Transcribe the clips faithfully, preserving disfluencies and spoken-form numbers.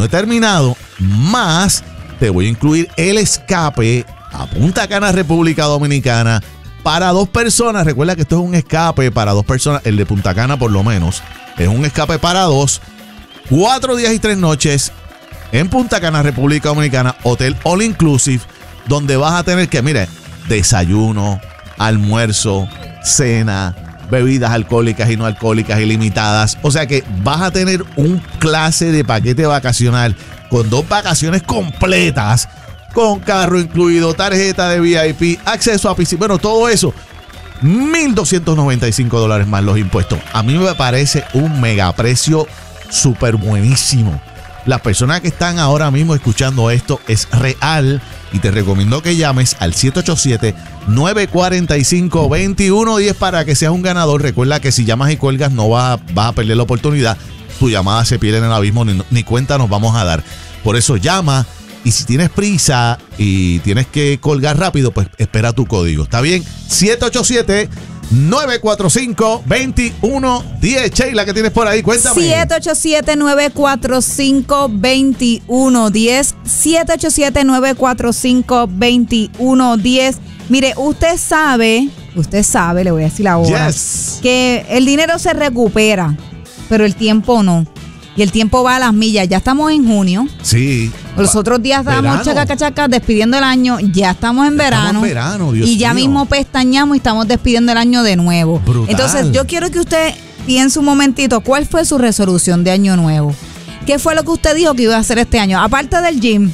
no he terminado, más te voy a incluir el escape a Punta Cana, República Dominicana, para dos personas. Recuerda que esto es un escape para dos personas, el de Punta Cana por lo menos. Es un escape para dos, cuatro días y tres noches en Punta Cana, República Dominicana, hotel all inclusive, donde vas a tener que, mire, desayuno, almuerzo, cena, bebidas alcohólicas y no alcohólicas ilimitadas. O sea que vas a tener un clase de paquete vacacional con dos vacaciones completas, con carro incluido, tarjeta de V I P, acceso a piscina, bueno, todo eso. mil doscientos noventa y cinco dólares más los impuestos. A mí me parece un megaprecio súper buenísimo. Las personas que están ahora mismo escuchando esto es real y te recomiendo que llames al siete ocho siete, nueve cuatro cinco, dos uno uno cero para que seas un ganador. Recuerda que si llamas y cuelgas no vas a, vas a perder la oportunidad. Tu llamada se pierde en el abismo, ni, ni cuenta nos vamos a dar. Por eso llama, y si tienes prisa y tienes que colgar rápido, pues espera tu código. ¿Está bien? siete ocho siete, nueve cuatro cinco, dos uno uno cero. Sheila, ¿qué tienes por ahí? Cuéntame. siete ocho siete, nueve cuatro cinco, dos uno uno cero. siete ocho siete, nueve cuatro cinco, dos uno uno cero. Mire, usted sabe, usted sabe, le voy a decir ahora, yes, que el dinero se recupera, pero el tiempo no. Y el tiempo va a las millas. Ya estamos en junio. Sí. Los otros días estábamos chaca, chaca, despidiendo el año. Ya estamos en ya verano. Estamos en verano, Dios Y ya mío. mismo pestañamos y estamos despidiendo el año de nuevo. Brutal. Entonces, yo quiero que usted piense un momentito, ¿cuál fue su resolución de año nuevo? ¿Qué fue lo que usted dijo que iba a hacer este año? Aparte del gym.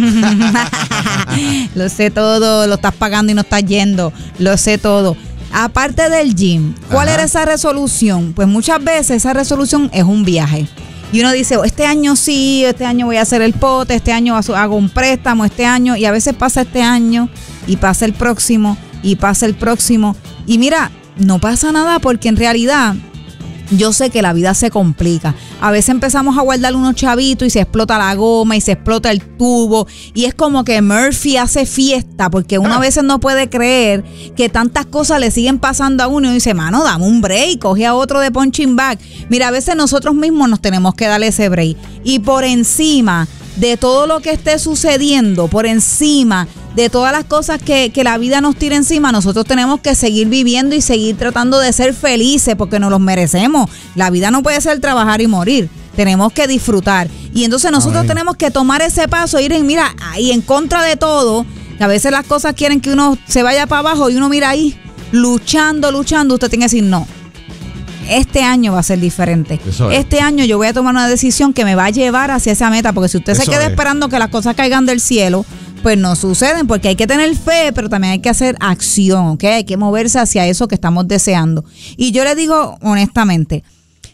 Lo sé todo, lo estás pagando y no estás yendo. Lo sé todo. Aparte del gym, ¿cuál Ajá. era esa resolución? Pues muchas veces esa resolución es un viaje. Y uno dice, oh, este año sí, este año voy a hacer el pote, este año hago un préstamo, este año, y a veces pasa este año, y pasa el próximo, y pasa el próximo. Y mira, no pasa nada porque en realidad yo sé que la vida se complica. A veces empezamos a guardar unos chavitos y se explota la goma y se explota el tubo. Y es como que Murphy hace fiesta porque uno a veces no puede creer que tantas cosas le siguen pasando a uno. Y dice, mano, dame un break, coge a otro de punching bag. Mira, a veces nosotros mismos nos tenemos que darle ese break. Y por encima de todo lo que esté sucediendo, por encima de todas las cosas que, que la vida nos tira encima, nosotros tenemos que seguir viviendo y seguir tratando de ser felices porque nos los merecemos. La vida no puede ser trabajar y morir. Tenemos que disfrutar. Y entonces nosotros Amén. tenemos que tomar ese paso, ir en, mira, ahí en contra de todo, que a veces las cosas quieren que uno se vaya para abajo y uno mira ahí, luchando, luchando, usted tiene que decir no. Este año va a ser diferente. Este año yo voy a tomar una decisión que me va a llevar hacia esa meta, porque si usted Eso se queda es. esperando que las cosas caigan del cielo, pues no suceden, porque hay que tener fe, pero también hay que hacer acción, ¿ok? Hay que moverse hacia eso que estamos deseando. Y yo le digo honestamente,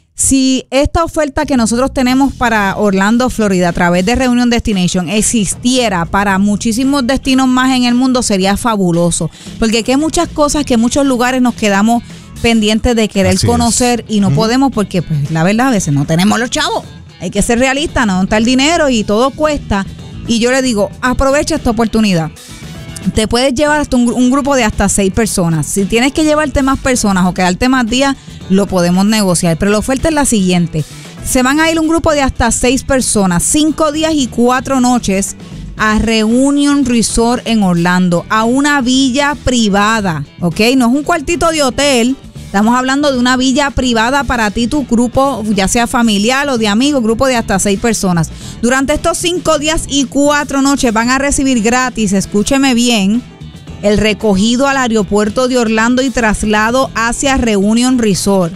si esta oferta que nosotros tenemos para Orlando, Florida, a través de Reunion Destination, existiera para muchísimos destinos más en el mundo, sería fabuloso. Porque aquí hay muchas cosas que en muchos lugares nos quedamos pendientes de querer Así conocer es. y no mm. podemos porque, pues, la verdad, a veces no tenemos los chavos. Hay que ser realistas, no está el dinero y todo cuesta. Y yo le digo, aprovecha esta oportunidad. Te puedes llevar hasta un, un grupo de hasta seis personas. Si tienes que llevarte más personas o quedarte más días, lo podemos negociar. Pero la oferta es la siguiente. Se van a ir un grupo de hasta seis personas, cinco días y cuatro noches a Reunion Resort en Orlando, a una villa privada, ¿ok? No es un cuartito de hotel. Estamos hablando de una villa privada para ti, tu grupo, ya sea familiar o de amigos, grupo de hasta seis personas. Durante estos cinco días y cuatro noches van a recibir gratis, escúcheme bien, el recogido al aeropuerto de Orlando y traslado hacia Reunion Resort.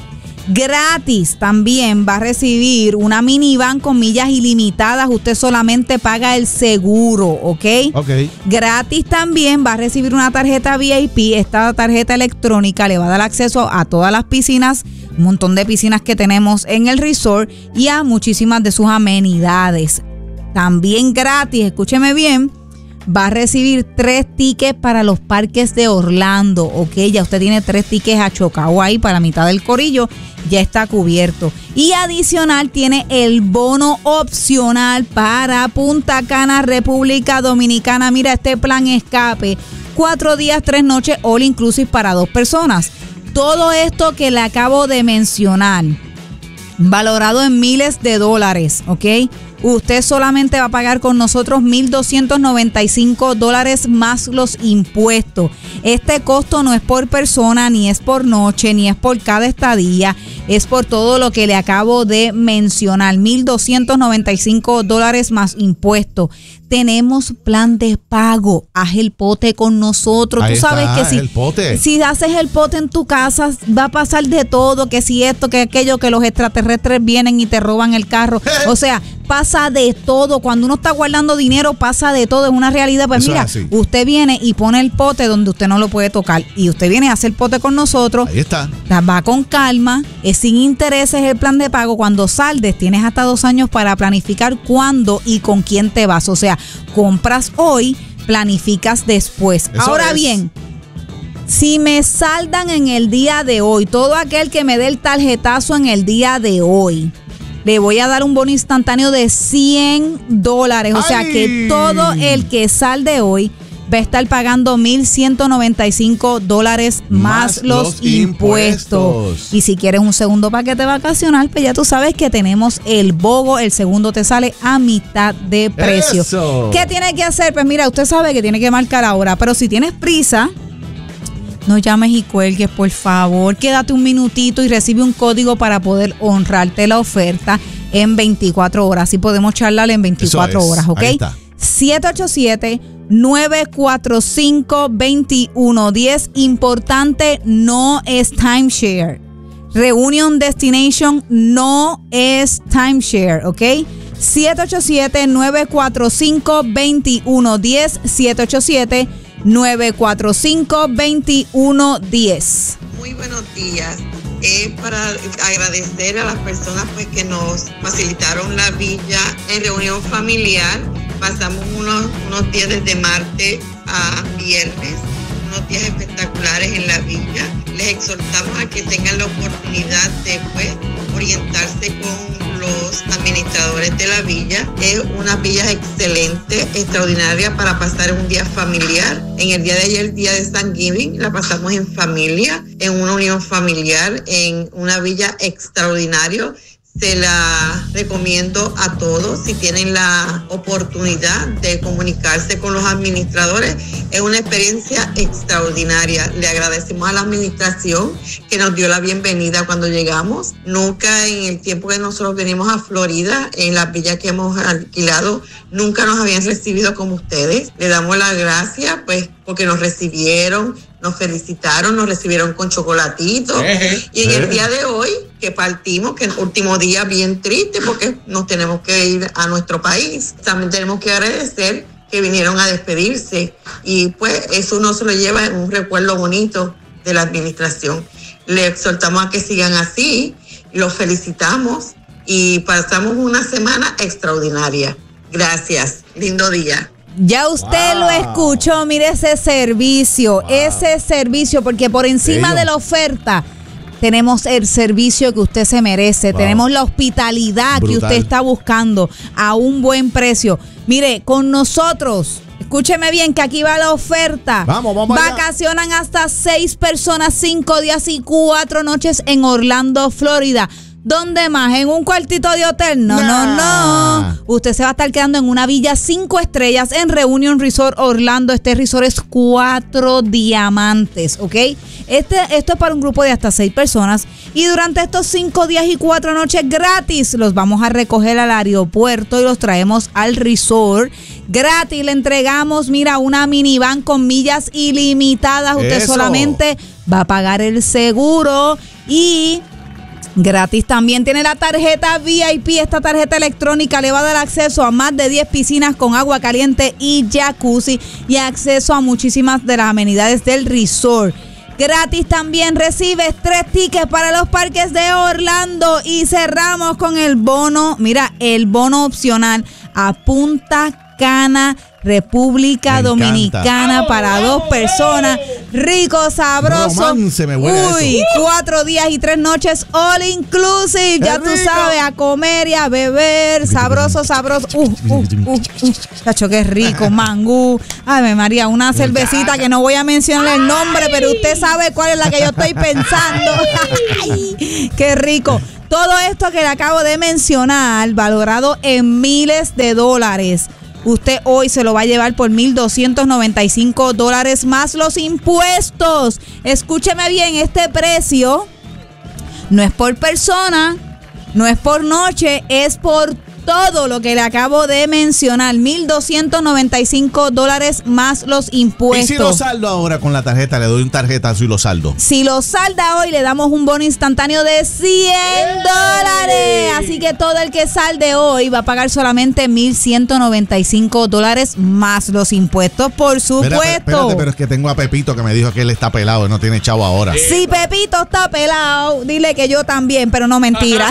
Gratis también va a recibir una minivan con millas ilimitadas. Usted solamente paga el seguro, ¿ok? Ok. Gratis también va a recibir una tarjeta V I P. Esta tarjeta electrónica le va a dar acceso a todas las piscinas, un montón de piscinas que tenemos en el resort y a muchísimas de sus amenidades. También gratis, escúcheme bien, va a recibir tres tickets para los parques de Orlando, ok, ya usted tiene tres tickets a Chocao ahí para mitad del corillo, ya está cubierto. Y adicional tiene el bono opcional para Punta Cana, República Dominicana. Mira, este plan escape, cuatro días, tres noches, all inclusive para dos personas. Todo esto que le acabo de mencionar, valorado en miles de dólares, ok. usted solamente va a pagar con nosotros mil doscientos noventa y cinco dólares más los impuestos. Este costo no es por persona, ni es por noche, ni es por cada estadía, es por todo lo que le acabo de mencionar. mil doscientos noventa y cinco dólares más impuestos. Tenemos plan de pago. Haz el pote con nosotros. Ahí Tú sabes está, que si, el pote. si haces el pote en tu casa, va a pasar de todo, que si esto, que aquello, que los extraterrestres vienen y te roban el carro. O sea, pasa de todo. Cuando uno está guardando dinero, pasa de todo. Es una realidad. Pues Eso mira, es así. usted viene y pone el pote donde usted no lo puede tocar. Y usted viene a hacer el pote con nosotros. Ahí está. Va con calma, es sin intereses el plan de pago. Cuando saldes, tienes hasta dos años para planificar cuándo y con quién te vas. O sea, compras hoy, planificas después. Eso Ahora es. bien, si me saldan en el día de hoy, todo aquel que me dé el tarjetazo en el día de hoy, le voy a dar un bono instantáneo de cien dólares. O sea ¡Ay! que todo el que salde hoy va a estar pagando mil ciento noventa y cinco dólares más, Más los, los impuestos. impuestos. Y si quieres un segundo paquete vacacional, pues ya tú sabes que tenemos el BOGO. El segundo te sale a mitad de precio. Eso. ¿Qué tiene que hacer? Pues mira, usted sabe que tiene que marcar ahora, pero si tienes prisa, no llames y cuelgues, por favor. Quédate un minutito y recibe un código para poder honrarte la oferta en veinticuatro horas. Así podemos charlar en veinticuatro Eso es. horas, ¿ok? Ahí está. siete ocho siete, nueve cuatro cinco, dos uno uno cero. Importante, no es timeshare. Reunion Destination no es timeshare, ¿ok? siete ocho siete, nueve cuatro cinco, dos uno uno cero. siete ocho siete, nueve cuatro cinco, dos uno uno cero. Muy buenos días. Eh, para agradecer a las personas pues que nos facilitaron la villa en reunión familiar. Pasamos unos, unos días desde martes a viernes, unos días espectaculares en la villa. Les exhortamos a que tengan la oportunidad de pues, orientarse con los administradores de la villa. Es una villa excelente, extraordinaria para pasar un día familiar. En el día de ayer, el día de Thanksgiving, la pasamos en familia, en una unión familiar, en una villa extraordinaria. Se la recomiendo a todos si tienen la oportunidad de comunicarse con los administradores. Es una experiencia extraordinaria. Le agradecemos a la administración que nos dio la bienvenida cuando llegamos. Nunca en el tiempo que nosotros venimos a Florida, en la villa que hemos alquilado, nunca nos habían recibido como ustedes. Le damos las gracias pues porque nos recibieron, nos felicitaron, nos recibieron con chocolatitos. Eh, y en eh. el día de hoy, que partimos, que el último día bien triste porque nos tenemos que ir a nuestro país, también tenemos que agradecer que vinieron a despedirse. Y pues eso uno se lo lleva en un recuerdo bonito de la administración. Le exhortamos a que sigan así, los felicitamos y pasamos una semana extraordinaria. Gracias, lindo día. Ya usted wow. lo escuchó, mire ese servicio, wow. ese servicio, porque por encima Bello. de la oferta tenemos el servicio que usted se merece, wow. tenemos la hospitalidad Brutal. que usted está buscando a un buen precio. Mire, con nosotros, escúcheme bien que aquí va la oferta. Vamos, vamos Vacacionan allá. Hasta seis personas, cinco días y cuatro noches en Orlando, Florida. ¿Dónde más? ¿En un cuartito de hotel? No, nah. no, no. Usted se va a estar quedando en una villa cinco estrellas en Reunion Resort Orlando. Este resort es cuatro diamantes, ¿ok? Este, esto es para un grupo de hasta seis personas. Y durante estos cinco días y cuatro noches gratis, los vamos a recoger al aeropuerto y los traemos al resort. Gratis le entregamos, mira, una minivan con millas ilimitadas. Usted Eso. solamente va a pagar el seguro y... gratis también tiene la tarjeta V I P. Esta tarjeta electrónica le va a dar acceso a más de diez piscinas con agua caliente y jacuzzi y acceso a muchísimas de las amenidades del resort. Gratis también recibes tres tickets para los parques de Orlando y cerramos con el bono, mira, el bono opcional a Punta Cana, República me Dominicana encanta. para dos personas. Rico, sabroso. Romance, me huele Uy, eso. cuatro días y tres noches all inclusive. Ya tú sabes, a comer y a beber. Sabroso, sabroso. Uh, uh, uh, uh. Chacho, qué rico, mangú. Ay, María, una cervecita que no voy a mencionar el nombre, pero usted sabe cuál es la que yo estoy pensando. Ay, qué rico. todo esto que le acabo de mencionar, valorado en miles de dólares, usted hoy se lo va a llevar por mil doscientos noventa y cinco dólares más los impuestos. Escúcheme bien, este precio no es por persona, no es por noche, es por todo lo que le acabo de mencionar. mil doscientos noventa y cinco dólares más los impuestos. ¿Y si lo saldo ahora con la tarjeta? Le doy un tarjetazo y lo saldo. Si lo salda hoy, le damos un bono instantáneo de cien dólares. Así que todo el que salde hoy va a pagar solamente mil ciento noventa y cinco dólares más los impuestos, por supuesto. Espera, espérate, pero es que tengo a Pepito que me dijo que él está pelado y no tiene chavo ahora. Si Pepito está pelado, dile que yo también, pero no mentira.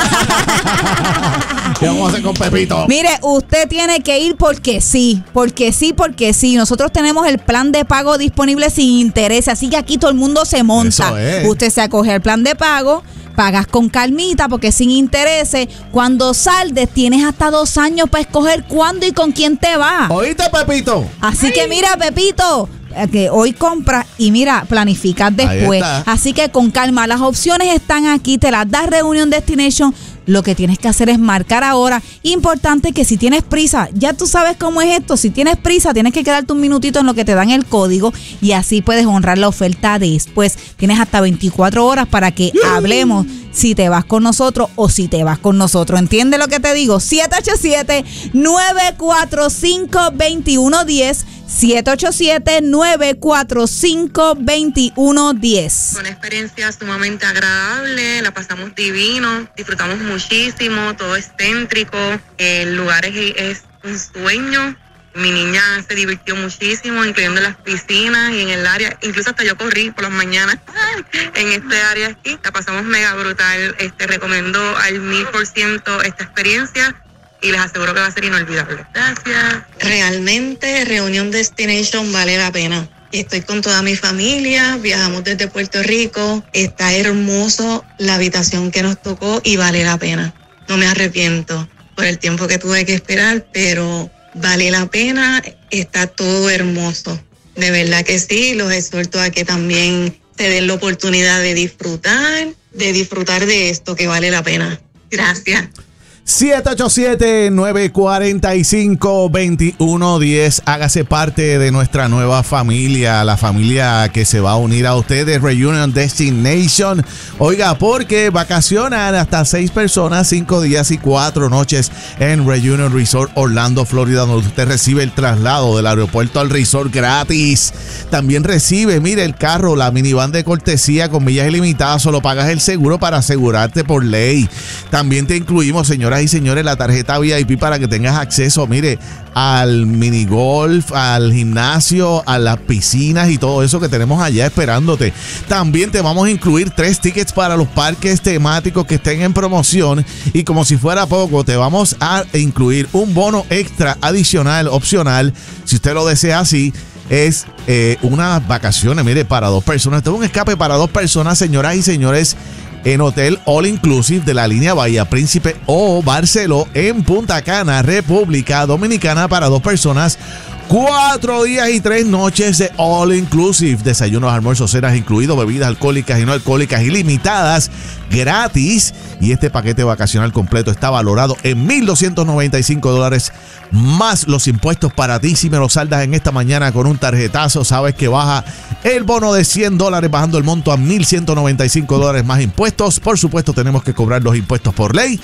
¿Qué vamos a hacer con Pepito? Mire, usted tiene que ir porque sí, porque sí, porque sí. Nosotros tenemos el plan de pago disponible sin interés, así que aquí todo el mundo se monta. Eso es. Usted se acoge al plan de pago, pagas con calmita porque sin intereses. Cuando saldes tienes hasta dos años para escoger cuándo y con quién te va. ¿Oíste, Pepito? Así que mira, Pepito, que hoy compras y mira, planificas después. Así que con calma, las opciones están aquí, te las da Reunion Destination. Lo que tienes que hacer es marcar ahora. Importante que si tienes prisa, ya tú sabes cómo es esto. Si tienes prisa, tienes que quedarte un minutito en lo que te dan el código y así puedes honrar la oferta después. Tienes hasta veinticuatro horas para que hablemos si te vas con nosotros o si te vas con nosotros. ¿Entiendes lo que te digo? siete ocho siete, nueve cuatro cinco, dos uno uno cero. siete ocho siete, nueve cuatro cinco, dos uno uno cero. Una experiencia sumamente agradable, la pasamos divino, disfrutamos muchísimo, todo es céntrico, el lugar es, es un sueño. Mi niña se divirtió muchísimo, incluyendo las piscinas y en el área, incluso hasta yo corrí por las mañanas en este área aquí. La pasamos mega brutal, este recomiendo al mil por ciento esta experiencia y les aseguro que va a ser inolvidable. Gracias. Realmente Reunion Destination vale la pena. Estoy con toda mi familia, viajamos desde Puerto Rico, está hermoso la habitación que nos tocó y vale la pena. No me arrepiento por el tiempo que tuve que esperar, pero vale la pena, está todo hermoso. De verdad que sí, los exhorto a que también se den la oportunidad de disfrutar, de disfrutar de esto que vale la pena. Gracias. siete ocho siete, nueve cuatro cinco, dos uno uno cero. Hágase parte de nuestra nueva familia, la familia que se va a unir a ustedes, Reunion Destination. Oiga, porque vacacionan hasta seis personas, cinco días y cuatro noches en Reunion Resort Orlando, Florida, donde usted recibe el traslado del aeropuerto al resort gratis. También recibe, mire, el carro, la minivan de cortesía con millas ilimitadas, solo pagas el seguro para asegurarte por ley. También te incluimos, señoras y señores, la tarjeta V I P para que tengas acceso, mire, al minigolf, al gimnasio, a las piscinas y todo eso que tenemos allá esperándote. También te vamos a incluir tres tickets para los parques temáticos que estén en promoción y como si fuera poco, te vamos a incluir un bono extra adicional, opcional, si usted lo desea así. Es eh, unas vacaciones, mire, para dos personas. Esto es un escape para dos personas, señoras y señores, en hotel all inclusive de la línea Bahía Príncipe o Barceló en Punta Cana, República Dominicana, para dos personas. Cuatro días y tres noches de all inclusive. Desayunos, almuerzos, cenas incluidos, bebidas alcohólicas y no alcohólicas ilimitadas, gratis. Y este paquete vacacional completo está valorado en mil doscientos noventa y cinco dólares más los impuestos para ti. Si me lo saldas en esta mañana con un tarjetazo, sabes que baja el bono de cien dólares, bajando el monto a mil ciento noventa y cinco dólares más impuestos. Por supuesto, tenemos que cobrar los impuestos por ley.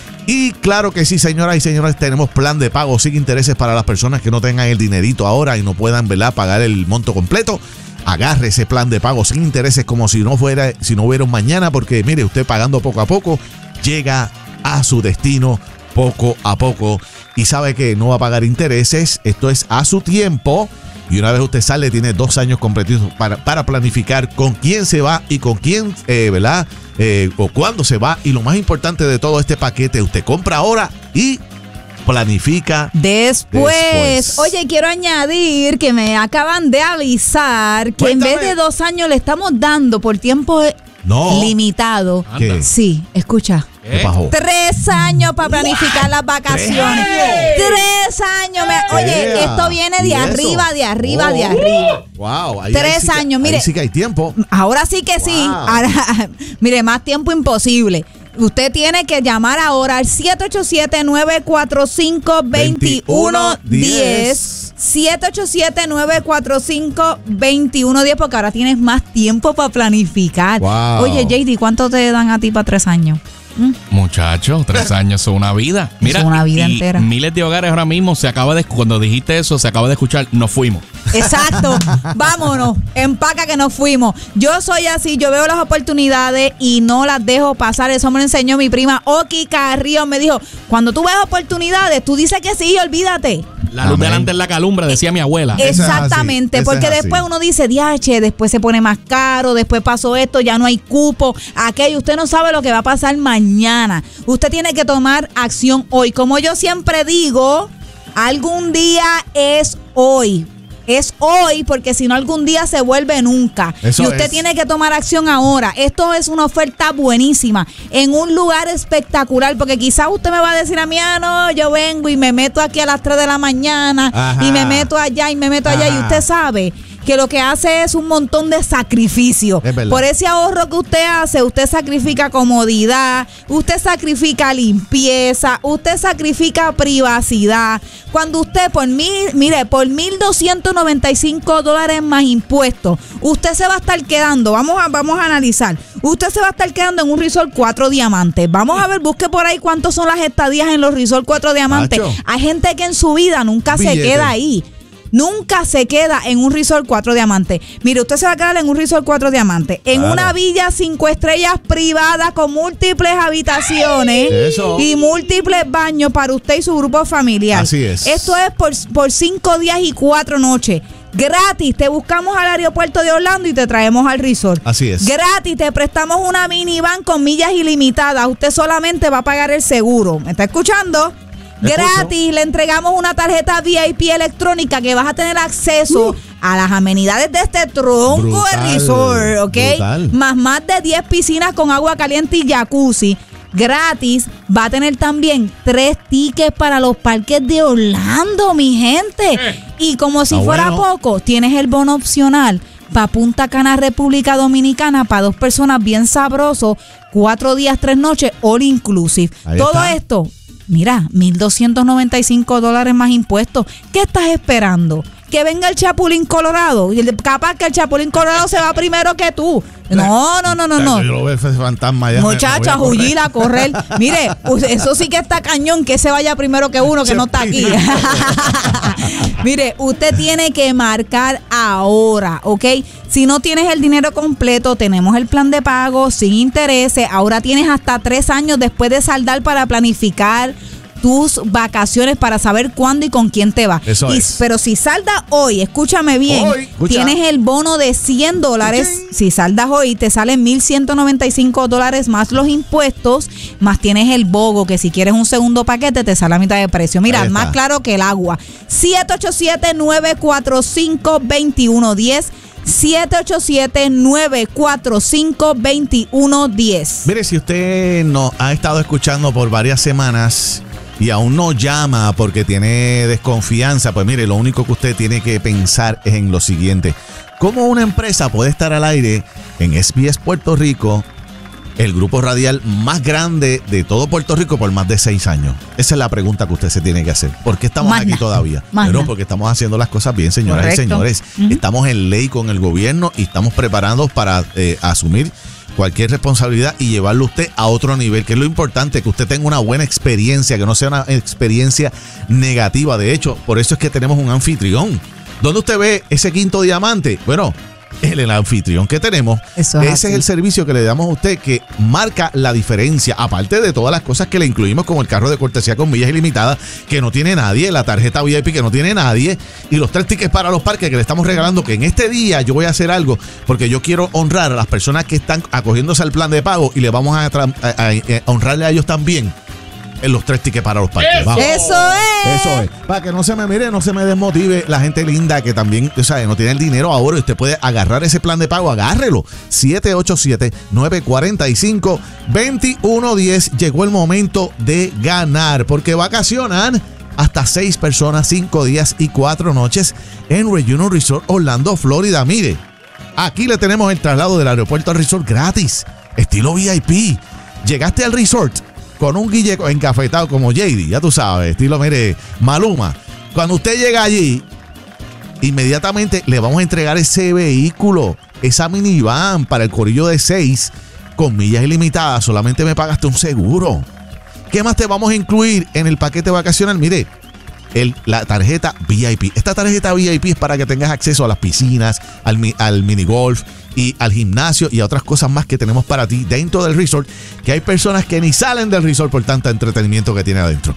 Y claro que sí, señoras y señores, tenemos plan de pago sin intereses para las personas que no tengan el dinerito ahora y no puedan, ¿verdad?, pagar el monto completo. Agarre ese plan de pago sin intereses como si no fuera, si no hubiera un mañana, porque mire, usted pagando poco a poco llega a su destino poco a poco y sabe que no va a pagar intereses. Esto es a su tiempo. Y una vez usted sale, tiene dos años completos para, para planificar con quién se va y con quién, eh, ¿verdad? Eh, o cuándo se va. Y lo más importante de todo este paquete, usted compra ahora y planifica después. después. Oye, quiero añadir que me acaban de avisar que Cuéntame. en vez de dos años le estamos dando por tiempo No. limitado. ¿Qué? Sí, escucha. ¿Qué pasó? Tres años para planificar las vacaciones. Tres años. Me- oye, Yeah. esto viene de ¿Y eso? arriba, de arriba, Oh. de arriba. Wow, ahí, Tres ahí sí que- años, mire. Ahí sí que hay tiempo. Ahora sí que sí. Wow. Ahora, mire, más tiempo imposible. Usted tiene que llamar ahora al siete ocho siete, nueve cuatro cinco, dos uno uno cero. siete ocho siete, nueve cuatro cinco, dos uno uno cero, porque ahora tienes más tiempo para planificar. Wow. Oye, J D, ¿cuánto te dan a ti para tres años? ¿Mm? Muchacho, tres años son una vida. Mira, es una vida y entera. Miles de hogares ahora mismo se acaba de, cuando dijiste eso, se acaba de escuchar, nos fuimos. Exacto, vámonos, empaca que nos fuimos. Yo soy así, yo veo las oportunidades y no las dejo pasar. Eso me lo enseñó mi prima Oki Carrillo. Me dijo, cuando tú ves oportunidades, tú dices que sí, olvídate. La luz Amén. delante en la calumbra, decía mi abuela. Eso es así, Exactamente, eso porque es así. después uno dice, diache, después se pone más caro, después pasó esto, ya no hay cupo, aquello. Usted no sabe lo que va a pasar mañana. Usted tiene que tomar acción hoy. Como yo siempre digo, algún día es hoy. Es hoy, porque si no algún día se vuelve nunca. Eso y usted es. tiene que tomar acción ahora. Esto es una oferta buenísima, en un lugar espectacular, porque quizás usted me va a decir a mí, ah, no, yo vengo y me meto aquí a las tres de la mañana, Ajá. y me meto allá y me meto allá, Ajá. y usted sabe que lo que hace es un montón de sacrificio. Es verdad. Por ese ahorro que usted hace, usted sacrifica comodidad, usted sacrifica limpieza, usted sacrifica privacidad. Cuando usted por mil, mire, por mil doscientos noventa y cinco dólares más impuestos, usted se va a estar quedando, vamos a, vamos a analizar, usted se va a estar quedando en un resort cuatro diamantes. Vamos a ver, busque por ahí cuántos son las estadías en los resort cuatro diamantes. Macho. Hay gente que en su vida nunca se Billete. queda ahí. Nunca se queda en un resort cuatro diamantes. Mire, usted se va a quedar en un resort cuatro diamantes, en Claro. una villa cinco estrellas privada con múltiples habitaciones Eso. y múltiples baños para usted y su grupo familiar. Así es. Esto es por, por cinco días y cuatro noches. Gratis, te buscamos al aeropuerto de Orlando y te traemos al resort. Así es. Gratis, te prestamos una minivan con millas ilimitadas. Usted solamente va a pagar el seguro. ¿Me está escuchando? Gratis, le entregamos una tarjeta V I P electrónica que vas a tener acceso Uh. a las amenidades de este tronco Brutal, de resort, ¿ok? brutal. Más más de diez piscinas con agua caliente y jacuzzi. Gratis, va a tener también tres tickets para los parques de Orlando, mi gente. Y como si Está fuera bueno. poco, tienes el bono opcional para Punta Cana, República Dominicana, para dos personas bien sabroso, cuatro días, tres noches, all inclusive. Ahí Todo está. esto, mira, mil doscientos noventa y cinco dólares más impuestos. ¿Qué estás esperando? Que venga el Chapulín Colorado. Y el- capaz que el Chapulín Colorado se va primero que tú. No, no, no, no, no. Yo lo veo ese fantasma allá. Muchacha, me voy a correr. Julila, a correr. Mire, u- eso sí que está cañón, que se vaya primero que uno que no está aquí. Mire, usted tiene que marcar ahora, ¿ok? Si no tienes el dinero completo, tenemos el plan de pago sin intereses. Ahora tienes hasta tres años después de saldar para planificar tus vacaciones, para saber cuándo y con quién te vas. Eso Y- es. Pero si saldas hoy, escúchame bien, Hoy, escucha. tienes el bono de cien dólares. Escuchen. Si saldas hoy, te salen mil ciento noventa y cinco dólares más los impuestos, más tienes el bogo, que si quieres un segundo paquete te sale a mitad de precio. Mira, Ahí está. más claro que el agua. siete ocho siete, nueve cuatro cinco, dos uno uno cero. siete ocho siete, nueve cuatro cinco, dos uno uno cero. Mire, si usted nos ha estado escuchando por varias semanas y aún no llama porque tiene desconfianza, pues mire, lo único que usted tiene que pensar es en lo siguiente. ¿Cómo una empresa puede estar al aire en S B S Puerto Rico, el grupo radial más grande de todo Puerto Rico, por más de seis años? Esa es la pregunta que usted se tiene que hacer. ¿Por qué estamos Más aquí nada. todavía? Más Pero nada. porque estamos haciendo las cosas bien, señoras Correcto. y señores. Ujú. Estamos en ley con el gobierno y estamos preparados para eh, asumir cualquier responsabilidad y llevarlo usted a otro nivel, que es lo importante, que usted tenga una buena experiencia, que no sea una experiencia negativa. De hecho, por eso es que tenemos un anfitrión. ¿Dónde usted ve ese quinto diamante? Bueno, el, el anfitrión que tenemos, Eso es ese así. es el servicio que le damos a usted, que marca la diferencia, aparte de todas las cosas que le incluimos, como el carro de cortesía con millas ilimitadas, que no tiene nadie, la tarjeta V I P que no tiene nadie, y los tres tickets para los parques que le estamos regalando, que en este día yo voy a hacer algo, porque yo quiero honrar a las personas que están acogiéndose al plan de pago, y le vamos a, tra- a- a- a honrarle a ellos también en los tres tickets para los parques. Vamos. Eso es. Eso es. Para que no se me mire, no se me desmotive la gente linda que también, o sea, no tiene el dinero ahora y usted puede agarrar ese plan de pago, agárrelo. siete ocho siete, nueve cuatro cinco, dos uno uno cero. Llegó el momento de ganar, porque vacacionan hasta seis personas, cinco días y cuatro noches en Reunion Resort Orlando, Florida. Mire, aquí le tenemos el traslado del aeropuerto al resort gratis, estilo V I P. Llegaste al resort con un guille encafetado como J D, ya tú sabes, estilo, mire, Maluma. Cuando usted llega allí, inmediatamente le vamos a entregar ese vehículo, esa minivan para el corillo de seis con millas ilimitadas. Solamente me pagaste un seguro. ¿Qué más te vamos a incluir en el paquete vacacional? Mire, el, la tarjeta V I P. Esta tarjeta V I P es para que tengas acceso a las piscinas, al, al minigolf y al gimnasio y a otras cosas más que tenemos para ti dentro del resort, que hay personas que ni salen del resort por tanto entretenimiento que tiene adentro.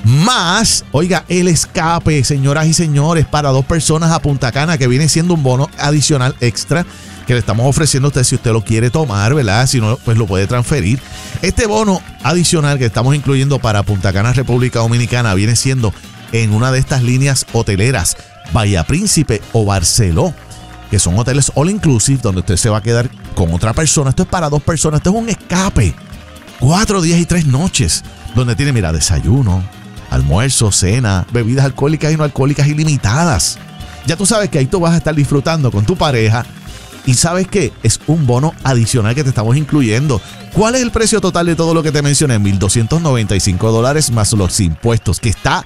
Más, oiga, el escape, señoras y señores, para dos personas a Punta Cana, que viene siendo un bono adicional extra que le estamos ofreciendo a usted si usted lo quiere tomar, ¿verdad? Si no, pues lo puede transferir. Este bono adicional que estamos incluyendo para Punta Cana, República Dominicana, viene siendo en una de estas líneas hoteleras, Bahía Príncipe o Barceló, que son hoteles all inclusive, donde usted se va a quedar con otra persona. Esto es para dos personas, esto es un escape. Cuatro días y tres noches, donde tiene, mira, desayuno, almuerzo, cena, bebidas alcohólicas y no alcohólicas ilimitadas. Ya tú sabes que ahí tú vas a estar disfrutando con tu pareja. Y ¿sabes qué? Es un bono adicional que te estamos incluyendo. ¿Cuál es el precio total de todo lo que te mencioné? mil doscientos noventa y cinco dólares más los impuestos, que está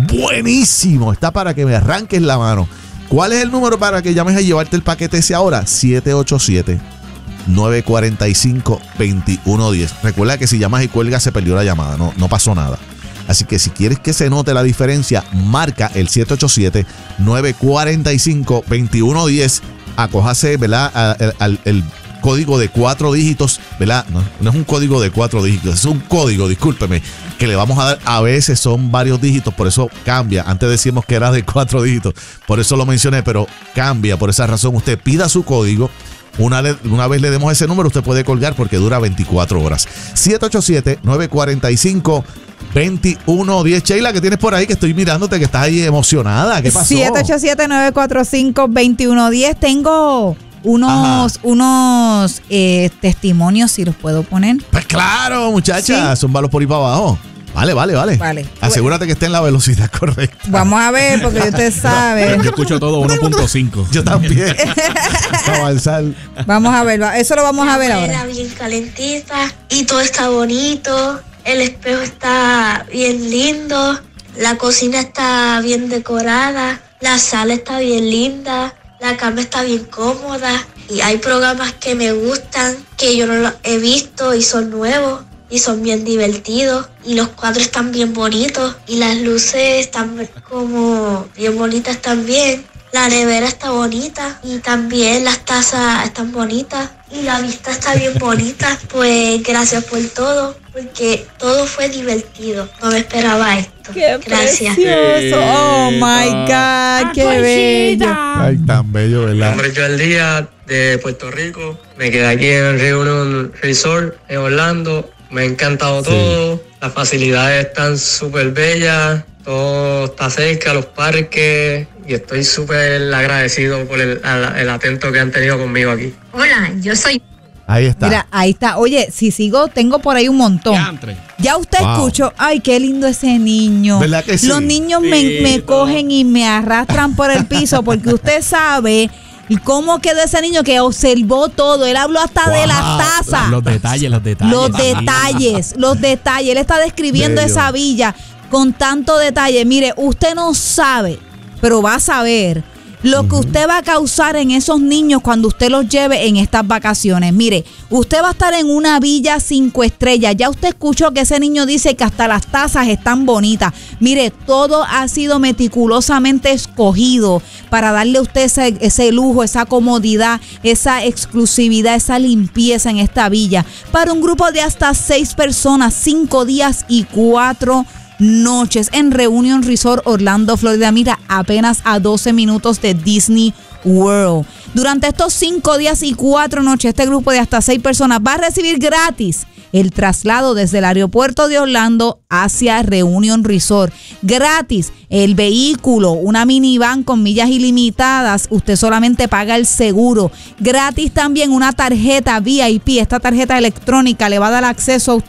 buenísimo. Está para que me arranques la mano. ¿Cuál es el número para que llames a llevarte el paquete ese ahora? siete ocho siete, nueve cuatro cinco, dos uno uno cero. Recuerda que si llamas y cuelgas se perdió la llamada, no, no pasó nada. Así que si quieres que se note la diferencia, marca el siete ocho siete, nueve cuatro cinco, dos uno uno cero. Acójase, ¿verdad? Al, al, el código de cuatro dígitos, ¿verdad? No, no es un código de cuatro dígitos, es un código, discúlpeme, que le vamos a dar. A veces son varios dígitos, por eso cambia. Antes decíamos que era de cuatro dígitos, por eso lo mencioné, pero cambia. Por esa razón, usted pida su código. Una, una vez le demos ese número, usted puede colgar porque dura veinticuatro horas. siete ocho siete, nueve cuatro cinco, dos uno uno cero. Sheila, ¿qué tienes por ahí? Que estoy mirándote, que estás ahí emocionada. ¿Qué pasó? siete ocho siete, nueve cuatro cinco, dos uno uno cero. Tengo unos, unos eh, testimonios, si los puedo poner. Pues claro, muchacha, Sí. son balos por ahí para abajo. Vale, vale, vale. Vale. Asegúrate que esté en la velocidad correcta. Vamos a ver, porque usted sabe. Yo escucho todo uno punto cinco. Yo también. Para avanzar. Vamos a ver, eso lo vamos a ver Era ahora. bien calentita y todo está bonito. El espejo está bien lindo. La cocina está bien decorada. La sala está bien linda. La cama está bien cómoda. Y hay programas que me gustan, que yo no los he visto y son nuevos. Y son bien divertidos. Y los cuadros están bien bonitos. Y las luces están como bien bonitas también. La nevera está bonita. Y también las tazas están bonitas. Y la vista está bien bonita. Pues gracias por todo. Porque todo fue divertido. No me esperaba esto. ¡Qué Gracias. precioso! ¡Oh, my God! ¡Qué bello! Ay, tan bello, Mi ¿verdad? nombre es Joel Díaz, de Puerto Rico. Me quedé aquí en el Reunion Resort en Orlando. Me ha encantado Sí. todo. Las facilidades están súper bellas. Todo está cerca, los parques. Y estoy súper agradecido por el, el atento que han tenido conmigo aquí. Hola, yo soy... Ahí está. Mira, ahí está. Oye, si sigo, tengo por ahí un montón. Diantre. Ya usted Wow. escuchó, ay, qué lindo ese niño. ¿Verdad que sí? Los niños me, Sí, me todo. cogen y me arrastran por el piso porque usted sabe cómo quedó ese niño que observó todo. Él habló hasta de Wow. las tazas. Los detalles, los detalles. Los sí. detalles, los detalles. Él está describiendo Bello. esa villa con tanto detalle. Mire, usted no sabe, pero va a saber lo que usted va a causar en esos niños cuando usted los lleve en estas vacaciones. Mire, usted va a estar en una villa cinco estrellas. Ya usted escuchó que ese niño dice que hasta las tazas están bonitas. Mire, todo ha sido meticulosamente escogido para darle a usted ese, ese lujo, esa comodidad, esa exclusividad, esa limpieza en esta villa. Para un grupo de hasta seis personas, cinco días y cuatro noches en Reunion Resort Orlando, Florida. Mira, apenas a doce minutos de Disney World. Durante estos cinco días y cuatro noches, este grupo de hasta seis personas va a recibir gratis el traslado desde el aeropuerto de Orlando hacia Reunion Resort. Gratis el vehículo, una minivan con millas ilimitadas. Usted solamente paga el seguro. Gratis también una tarjeta V I P. Esta tarjeta electrónica le va a dar acceso a usted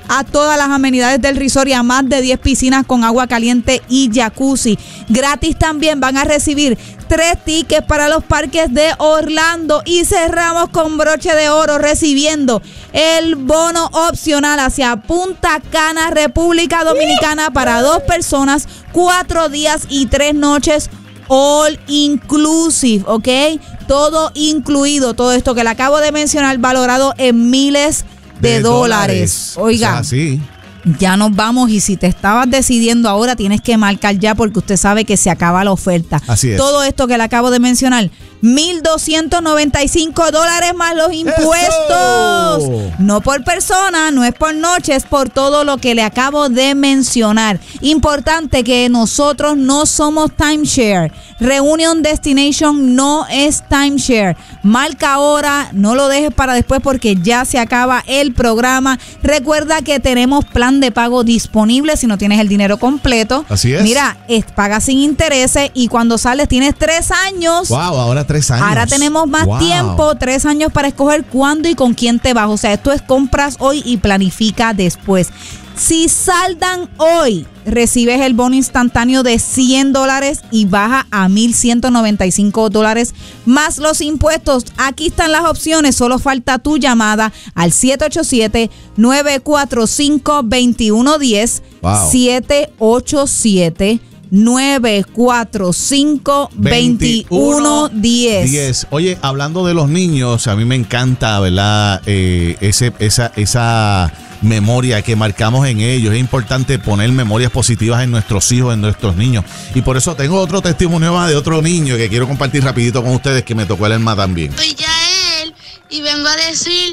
a todas las amenidades del resort y a más de diez piscinas con agua caliente y jacuzzi. Gratis también van a recibir tres tickets para los parques de Orlando y cerramos con broche de oro recibiendo el bono opcional hacia Punta Cana, República Dominicana para dos personas, cuatro días y tres noches, all inclusive, ¿ok? Todo incluido, todo esto que le acabo de mencionar, valorado en miles de, de dólares. dólares. Oiga. O sea, sí. Ya nos vamos y si te estabas decidiendo ahora tienes que marcar ya porque usted sabe que se acaba la oferta. Así es. Todo esto que le acabo de mencionar, mil doscientos noventa y cinco dólares más los impuestos. ¡Eso! No por persona, no es por noche, es por todo lo que le acabo de mencionar. Importante que nosotros no somos timeshare. Reunion Destination no es timeshare. Marca ahora, no lo dejes para después porque ya se acaba el programa. Recuerda que tenemos plan de pago disponible si no tienes el dinero completo. Así es. Mira, es, paga sin intereses y cuando sales tienes tres años. Wow, ahora tres años. Ahora tenemos más wow. tiempo, tres años para escoger cuándo y con quién te vas. O sea, esto es compras hoy y planifica después. Si saldan hoy, recibes el bono instantáneo de cien dólares y baja a mil ciento noventa y cinco dólares más los impuestos. Aquí están las opciones, solo falta tu llamada al siete ocho siete, nueve cuatro cinco, dos uno uno cero. Wow. siete ocho siete, nueve cuatro cinco, dos uno uno cero. Oye, hablando de los niños, a mí me encanta, ¿verdad? Eh, ese, esa, esa memoria que marcamos en ellos. Es importante poner memorias positivas en nuestros hijos, en nuestros niños. Y por eso tengo otro testimonio más de otro niño que quiero compartir rapidito con ustedes, que me tocó el alma también. Soy Yael y vengo a decir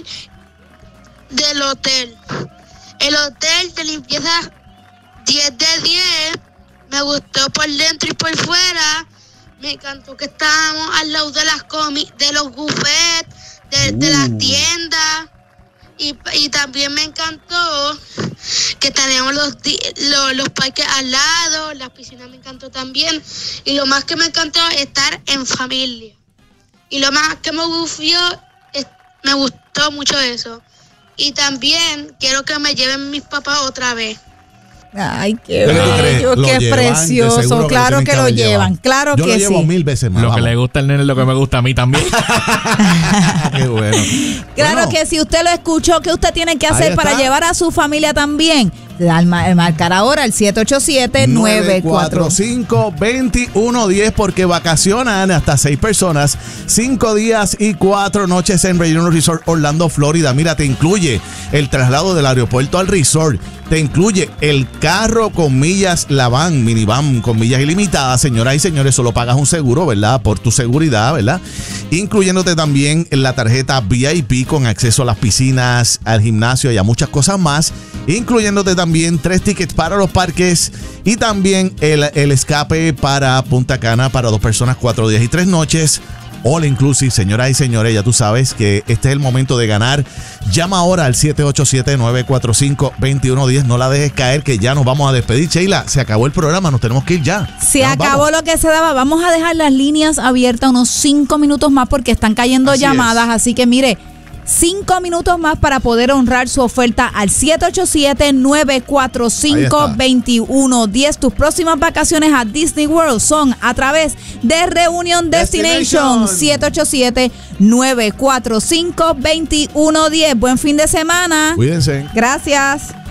del hotel. El hotel de limpieza diez de diez. Me gustó por dentro y por fuera. Me encantó que estábamos al lado de las comi de los buffets, de, uh. de las tiendas. Y, y también me encantó que teníamos los, los, los parques al lado, las piscinas me encantó también. Y lo más que me encantó es estar en familia. Y lo más que me gustó, es, me gustó mucho eso. Y también quiero que me lleven mis papás otra vez. Ay, qué bello, qué llevan, precioso. Claro que, que lo llevan, claro Yo que lo llevo sí. mil veces más. Lo vamos. que le gusta al nene es lo que me gusta a mí también. Qué bueno. Claro bueno. que si usted lo escuchó, ¿qué usted tiene que hacer para llevar a su familia también? Marcar ahora el siete ocho siete, nueve cuatro cinco, dos uno uno cero porque vacacionan hasta seis personas, cinco días y cuatro noches en Reunion Resort Orlando, Florida. Mira, te incluye el traslado del aeropuerto al resort, te incluye el carro con millas, la van, minivan con millas ilimitadas. Señoras y señores, solo pagas un seguro, ¿verdad? Por tu seguridad, ¿verdad? Incluyéndote también la tarjeta V I P con acceso a las piscinas, al gimnasio y a muchas cosas más, incluyéndote también También tres tickets para los parques y también el, el escape para Punta Cana para dos personas, cuatro días y tres noches. All inclusive, señoras y señores, ya tú sabes que este es el momento de ganar. Llama ahora al siete ocho siete, nueve cuatro cinco, dos uno uno cero. No la dejes caer, que ya nos vamos a despedir. Sheila, se acabó el programa, nos tenemos que ir ya. Se ya acabó lo que se daba. Vamos a dejar las líneas abiertas unos cinco minutos más porque están cayendo así llamadas. Es. Así que mire, cinco minutos más para poder honrar su oferta al siete ocho siete, nueve cuatro cinco, dos uno uno cero. Tus próximas vacaciones a Disney World son a través de Reunion Destination. Destination. siete ocho siete, nueve cuatro cinco, dos uno uno cero. Buen fin de semana. Cuídense. Gracias.